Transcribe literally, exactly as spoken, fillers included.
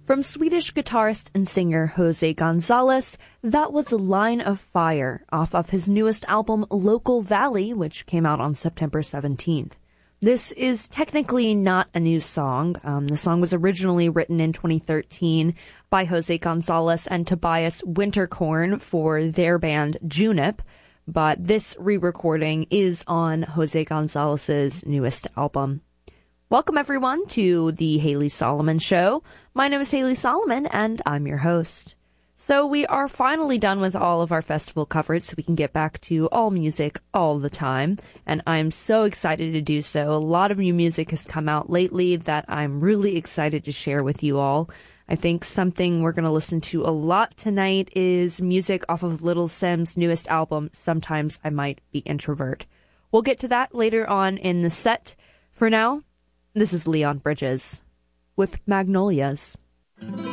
From Swedish guitarist and singer Jose Gonzalez, that was Line of Fire, off of his newest album Local Valley, which came out on September seventeenth. This is technically not a new song. Um, the song was originally written in twenty thirteen by Jose Gonzalez and Tobias Winterkorn for their band Junip, but this re-recording is on Jose Gonzalez's newest album. Welcome, everyone, to the Haley Solomon Show. My name is Haley Solomon, and I'm your host. So we are finally done with all of our festival coverage, so we can get back to all music all the time, and I'm so excited to do so. A lot of new music has come out lately that I'm really excited to share with you all. I think something we're going to listen to a lot tonight is music off of Little Simz' newest album, Sometimes I Might Be Introvert. We'll get to that later on in the set. For now, this is Leon Bridges with Magnolias.